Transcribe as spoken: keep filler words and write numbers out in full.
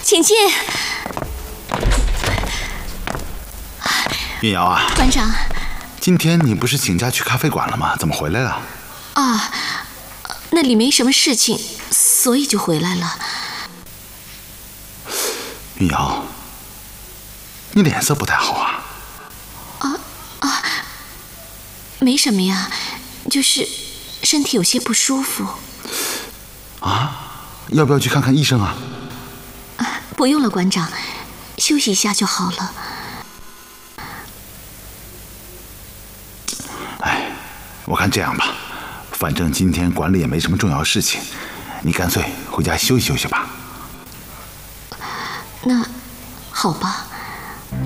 请进。 云瑶啊， 馆长， 今天你不是请假去咖啡馆了吗？怎么回来了？ 啊，那里没什么事情，所以就回来了。 云瑶，你脸色不太好啊。 啊啊，没什么呀，就是身体有些不舒服。 啊，要不要去看看医生啊？ 啊，不用了，馆长，休息一下就好了。 哎，我看这样吧，反正今天馆里也没什么重要事情，你干脆回家休息休息吧。 那好吧。